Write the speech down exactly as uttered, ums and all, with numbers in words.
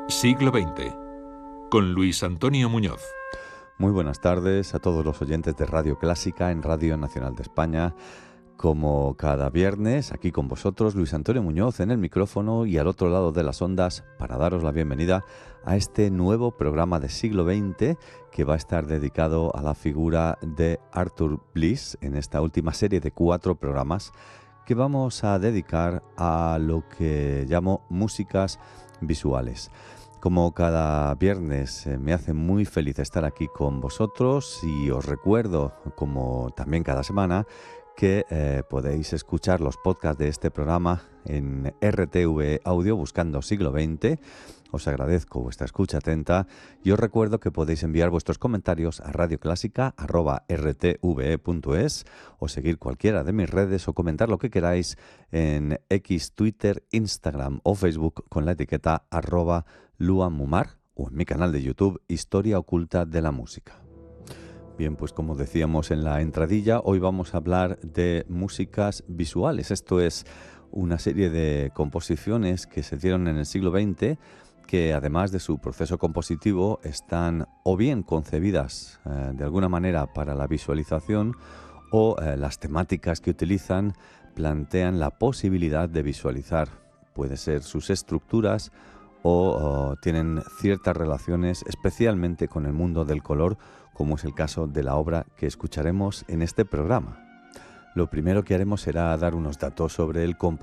Siglo veinte, con Luis Antonio Muñoz. Muy buenas tardes a todos los oyentes de Radio Clásica en Radio Nacional de España. Como cada viernes, aquí con vosotros, Luis Antonio Muñoz en el micrófono y al otro lado de las ondas para daros la bienvenida a este nuevo programa de Siglo veinte que va a estar dedicado a la figura de Arthur Bliss en esta última serie de cuatro programas que vamos a dedicar a lo que llamo músicas visuales. Como cada viernes eh, me hace muy feliz estar aquí con vosotros y os recuerdo, como también cada semana, que eh, podéis escuchar los podcasts de este programa en R T V Audio buscando Siglo veinte. Os agradezco vuestra escucha atenta y os recuerdo que podéis enviar vuestros comentarios a radioclásica arroba r t v e punto es o seguir cualquiera de mis redes o comentar lo que queráis en X, Twitter, Instagram o Facebook con la etiqueta arroba luamumar o en mi canal de YouTube Historia Oculta de la Música. Bien, pues como decíamos en la entradilla, hoy vamos a hablar de músicas visuales. Esto es una serie de composiciones que se dieron en el siglo veinte que además de su proceso compositivo están o bien concebidas eh, de alguna manera para la visualización o eh, las temáticas que utilizan plantean la posibilidad de visualizar. Puede ser sus estructuras o, o tienen ciertas relaciones especialmente con el mundo del color, como es el caso de la obra que escucharemos en este programa. Lo primero que haremos será dar unos datos sobre el compositor.